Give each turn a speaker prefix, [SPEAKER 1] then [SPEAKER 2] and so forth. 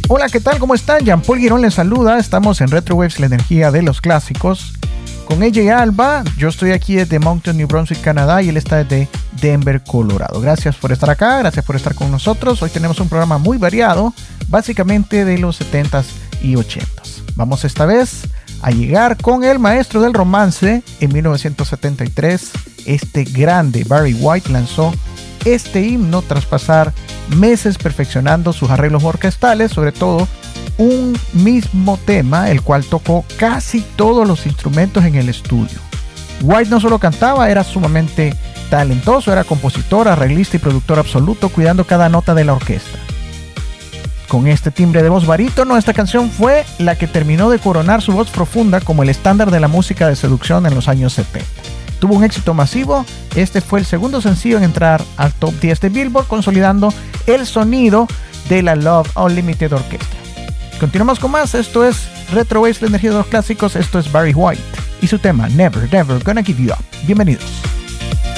[SPEAKER 1] Hola, ¿qué tal? ¿Cómo están? Jean-Paul Girón les saluda. Estamos en Retro Waves, la energía de los clásicos. Con ella Alba, yo estoy aquí desde Moncton, New Brunswick, Canadá, y él está desde Denver, Colorado. Gracias por estar acá, gracias por estar con nosotros. Hoy tenemos un programa muy variado, básicamente de los 70s y 80s. Vamos esta vez a llegar con el maestro del romance. En 1973, este grande Barry White lanzó este himno tras pasar meses perfeccionando sus arreglos orquestales, sobre todo un mismo tema, el cual tocó casi todos los instrumentos en el estudio. White no solo cantaba, era sumamente talentoso, era compositor, arreglista y productor absoluto, cuidando cada nota de la orquesta. Con este timbre de voz barítono, esta canción fue la que terminó de coronar su voz profunda como el estándar de la música de seducción en los años 70. Tuvo un éxito masivo, este fue el segundo sencillo en entrar al top 10 de Billboard, consolidando el sonido de la Love Unlimited Orchestra. Continuamos con más, esto es Retro Waves, la energía de los clásicos, esto es Barry White y su tema Never, Never Gonna Give You Up. Bienvenidos.